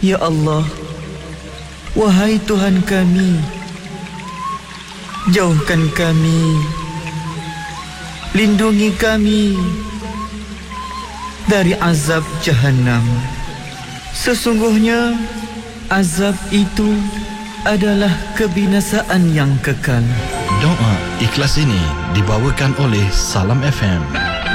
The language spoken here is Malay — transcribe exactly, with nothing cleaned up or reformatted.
Ya Allah, wahai Tuhan kami, jauhkan kami, lindungi kami dari azab Jahannam. Sesungguhnya azab itu adalah kebinasaan yang kekal. Doa ikhlas ini dibawakan oleh Salam F M.